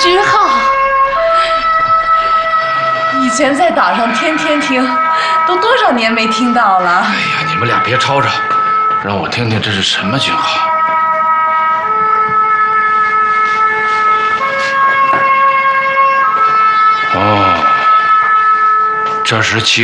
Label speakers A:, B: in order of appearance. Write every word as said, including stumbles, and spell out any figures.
A: 军号，以前在岛上天天听，都多少年没听到了。
B: 哎呀，你们俩别吵吵，让我听听这是什么军号。哦，这是七